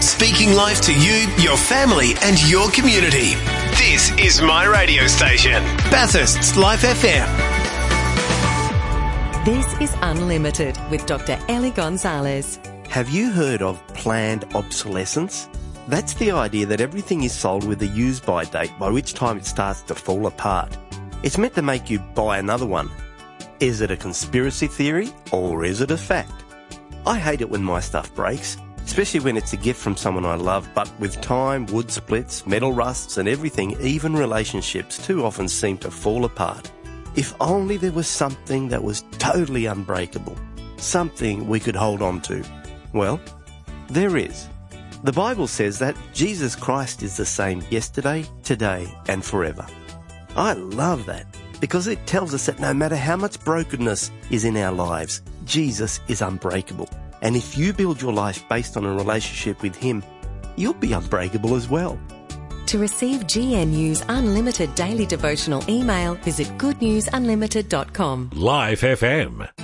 Speaking life to you, your family and your community. This is my radio station, Bathurst's Life FM. This is Unlimited with Dr. Ellie Gonzalez. Have you heard of planned obsolescence? That's the idea that everything is sold with a use-by date, by which time it starts to fall apart. It's meant to make you buy another one. Is it a conspiracy theory or is it a fact? I hate it when my stuff breaks, especially when it's a gift from someone I love, but with time, wood splits, metal rusts and everything, even relationships too often seem to fall apart. If only there was something that was totally unbreakable, something we could hold on to. Well, there is. The Bible says that Jesus Christ is the same yesterday, today and forever. I love that because it tells us that no matter how much brokenness is in our lives, Jesus is unbreakable. And if you build your life based on a relationship with Him, you'll be unbreakable as well. To receive GNU's Unlimited daily devotional email, visit goodnewsunlimited.com. Life FM.